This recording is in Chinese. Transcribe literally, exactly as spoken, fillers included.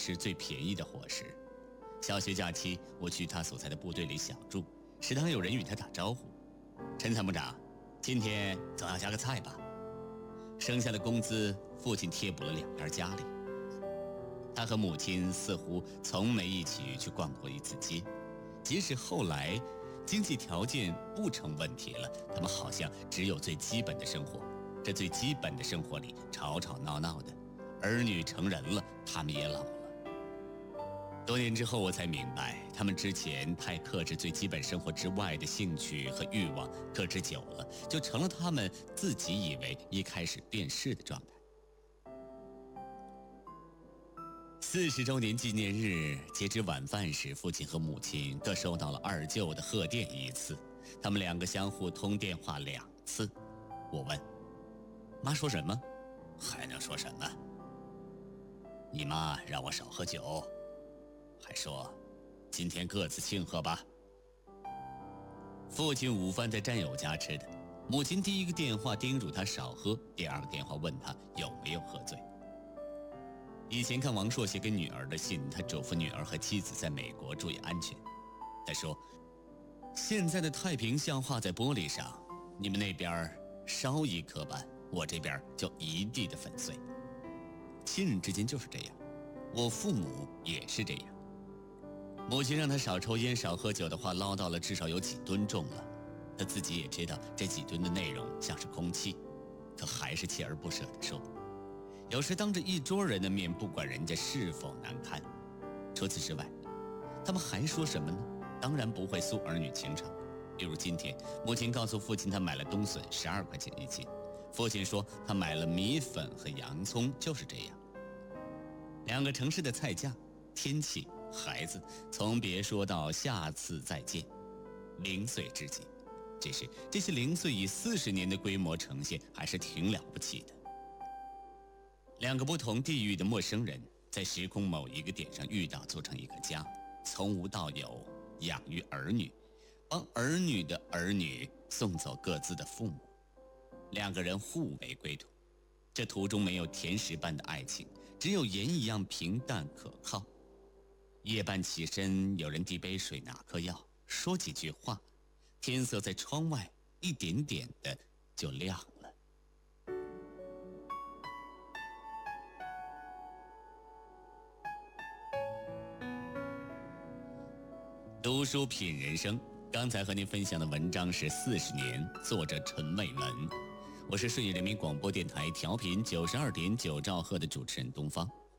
吃最便宜的伙食。小学假期，我去他所在的部队里小住，时常有人与他打招呼：“陈参谋长，今天总要加个菜吧？”剩下的工资，父亲贴补了两边家里。他和母亲似乎从没一起去逛过一次街，即使后来经济条件不成问题了，他们好像只有最基本的生活。这最基本的生活里，吵吵闹闹的，儿女成人了，他们也老了。多年之后，我才明白，他们之前太克制最基本生活之外的兴趣和欲望，克制久了，就成了他们自己以为一开始便是的状态。四十周年纪念日，截止晚饭时，父亲和母亲各收到了二舅的贺电一次，他们两个相互通电话两次。我问：“妈说什么？”“还能说什么？你妈让我少喝酒，还说今天各自庆贺吧。”父亲午饭在战友家吃的，母亲第一个电话叮嘱他少喝，第二个电话问他有没有喝醉。以前看王朔写给女儿的信，他嘱咐女儿和妻子在美国注意安全。他说：“现在的太平像画在玻璃上，你们那边稍一磕绊，我这边就一地的粉碎。”亲人之间就是这样，我父母也是这样。母亲让他少抽烟少喝酒的话唠叨了至少有几吨重了，他自己也知道这几吨的内容像是空气，可还是锲而不舍地说。有时当着一桌人的面，不管人家是否难堪。除此之外，他们还说什么呢？当然不会诉儿女情长。比如今天，母亲告诉父亲她买了冬笋十二块钱一斤，父亲说他买了米粉和洋葱，就是这样。两个城市的菜价、天气、孩子，从别说到下次再见，零碎之际。只是这些零碎以四十年的规模呈现，还是挺了不起的。两个不同地域的陌生人，在时空某一个点上遇到，组成一个家，从无到有，养育儿女，帮儿女的儿女送走各自的父母，两个人互为归途。这途中没有甜食般的爱情，只有盐一样平淡可靠。夜半起身，有人递杯水，拿颗药，说几句话，天色在窗外一点点的就亮了。读书品人生，刚才和您分享的文章是《四十年》，作者陈卫文。我是顺义人民广播电台调频九十二点九兆赫的主持人东方。